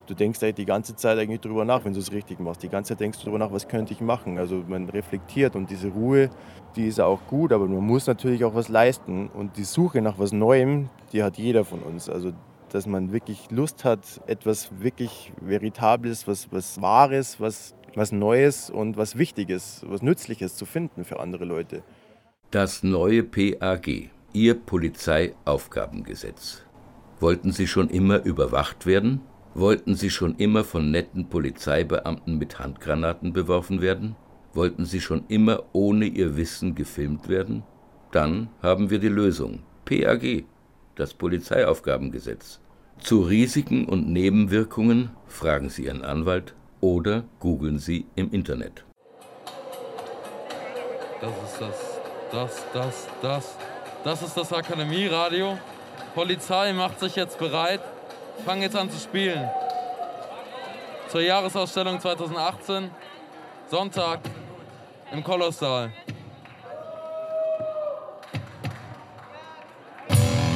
Du denkst eigentlich die ganze Zeit eigentlich drüber nach, wenn du es richtig machst. Die ganze Zeit denkst du drüber nach, was könnte ich machen? Also man reflektiert und diese Ruhe, die ist auch gut, aber man muss natürlich auch was leisten. Und die Suche nach was Neuem, die hat jeder von uns. Also dass man wirklich Lust hat, etwas wirklich Veritables, was Wahres, was Neues und was Wichtiges, was Nützliches zu finden für andere Leute. Das neue PAG, Ihr Polizeiaufgabengesetz. Wollten Sie schon immer überwacht werden? Wollten Sie schon immer von netten Polizeibeamten mit Handgranaten beworfen werden? Wollten Sie schon immer ohne Ihr Wissen gefilmt werden? Dann haben wir die Lösung. PAG, das Polizeiaufgabengesetz. Zu Risiken und Nebenwirkungen fragen Sie Ihren Anwalt oder googeln Sie im Internet. Das ist das Akademieradio. Polizei macht sich jetzt bereit. Fangen jetzt an zu spielen. Zur Jahresausstellung 2018. Sonntag im Kolossal.